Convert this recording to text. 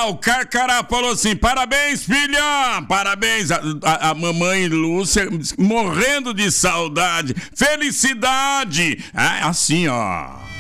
o Carcará falou assim: parabéns, filha! Parabéns! A mamãe Lúcia morrendo de saudade. Felicidade! Assim, ó.